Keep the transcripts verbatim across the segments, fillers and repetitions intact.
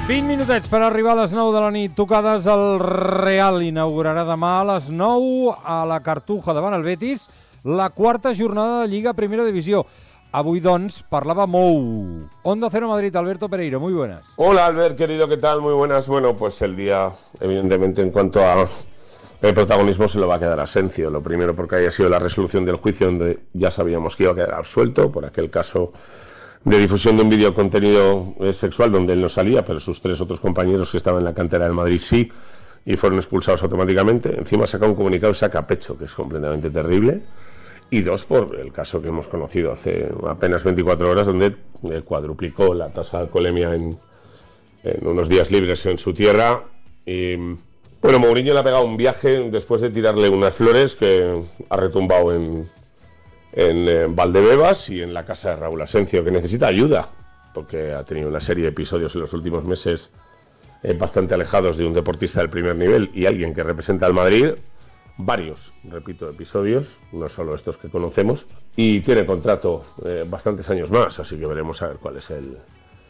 vint minutets per arribar a les nou de la nit. Tocades, el Real inaugurarà demà a les nou a la Cartuja davant el Betis la quarta jornada de Lliga Primera Divisió. Avui, doncs, parlava Mou. Onda Cero Madrid, Alberto Pereiro, muy buenas. Hola, Albert, querido, ¿qué tal? Muy buenas. Bueno, pues el día, evidentemente, en cuanto a el protagonismo se lo va a quedar a Asensio. Lo primero porque haya sido la resolución del juicio donde ya sabíamos que iba a quedar absuelto por aquel caso de difusión de un vídeo contenido eh, sexual donde él no salía, pero sus tres otros compañeros que estaban en la cantera del Madrid sí, y fueron expulsados automáticamente. Encima saca un comunicado y saca pecho, que es completamente terrible. Y dos, por el caso que hemos conocido hace apenas veinticuatro horas, donde eh, cuadruplicó la tasa de alcoholemia en, en unos días libres en su tierra. Y bueno, Mourinho le ha pegado un viaje después de tirarle unas flores que ha retumbado en... en eh, Valdebebas y en la casa de Raúl Asensio, que necesita ayuda, porque ha tenido una serie de episodios en los últimos meses eh, bastante alejados de un deportista del primer nivel y alguien que representa al Madrid, varios, repito, episodios, no solo estos que conocemos, y tiene contrato eh, bastantes años más, así que veremos a ver cuál es el,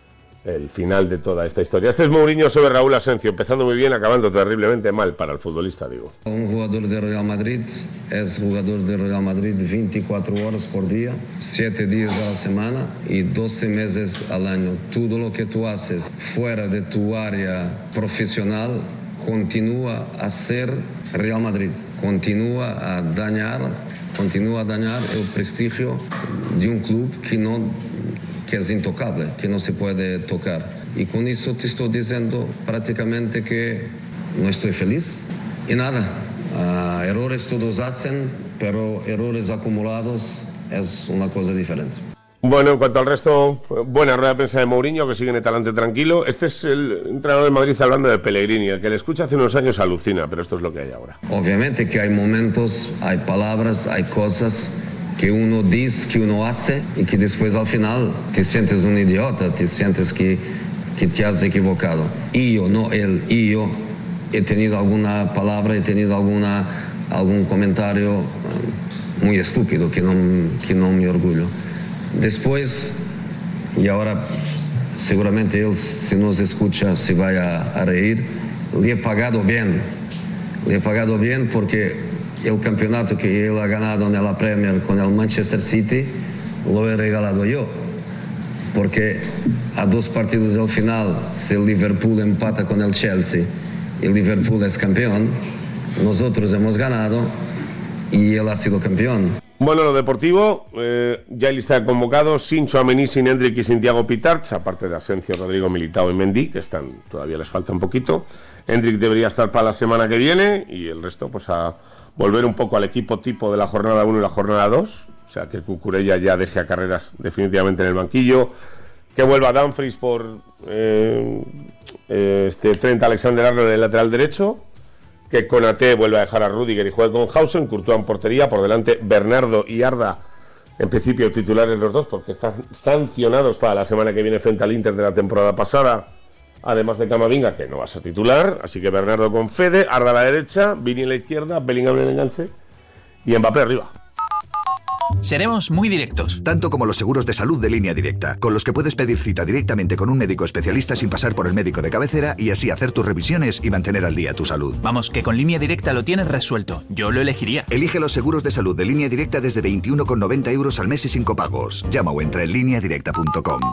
el final de toda esta historia. Este es Mourinho sobre Raúl Asensio, empezando muy bien, acabando terriblemente mal para el futbolista, digo. Un jugador de Real Madrid es jugador de Real Madrid veinticuatro horas por día, siete días a la semana y doce meses al año. Todo lo que tú haces fuera de tu área profesional continúa a ser Real Madrid, continúa a dañar, continúa a dañar el prestigio de un club que no que es intocable, que no se puede tocar. Y con eso te estoy diciendo prácticamente que no estoy feliz. Y nada, uh, errores todos hacen, pero errores acumulados es una cosa diferente. Bueno, en cuanto al resto, buena rueda de prensa de Mourinho, que sigue en el talante tranquilo. Este es el entrenador de Madrid hablando de Pellegrini, el que le escucha hace unos años alucina, pero esto es lo que hay ahora. Obviamente que hay momentos, hay palabras, hay cosas que uno dice, que uno hace y que después al final te sientes un idiota, te sientes que, que te has equivocado. Y yo, no él, y yo he tenido alguna palabra, he tenido alguna, algún comentario muy estúpido que no, que no me orgullo. Después, y ahora seguramente él, si nos escucha, se vaya a reír, le he pagado bien, le he pagado bien porque el campeonato que él ha ganado en la Premier con el Manchester City lo he regalado yo, porque a dos partidos del final, si el Liverpool empata con el Chelsea y el Liverpool es campeón, nosotros hemos ganado y él ha sido campeón. Bueno, lo deportivo, eh, ya hay lista de convocados, sin Tchouaméni, sin Endrick y sin Thiago Pitarch, aparte de Asensio, Rodrigo, Militao y Mendy, que están, todavía les falta un poquito. Endrick debería estar para la semana que viene y el resto pues a volver un poco al equipo tipo de la jornada uno y la jornada dos, o sea que Cucurella ya deje a Carreras definitivamente en el banquillo, que vuelva Dumfries por eh, eh, este Trent Alexander-Arnold en el lateral derecho, que Konaté vuelva a dejar a Rüdiger y juegue con Hausen, Courtois en portería, por delante Bernardo y Arda, en principio titulares los dos porque están sancionados para la semana que viene frente al Inter de la temporada pasada, además de Camavinga, que no va a ser titular, así que Bernardo con Fede, Arda a la derecha, Vini en la izquierda, Bellingham en el enganche y Mbappé arriba. Seremos muy directos. Tanto como los seguros de salud de Línea Directa, con los que puedes pedir cita directamente con un médico especialista sin pasar por el médico de cabecera y así hacer tus revisiones y mantener al día tu salud. Vamos, que con Línea Directa lo tienes resuelto. Yo lo elegiría. Elige los seguros de salud de Línea Directa desde veintiuno con noventa euros al mes y sin copagos. Llama o entra en línea directa punto com.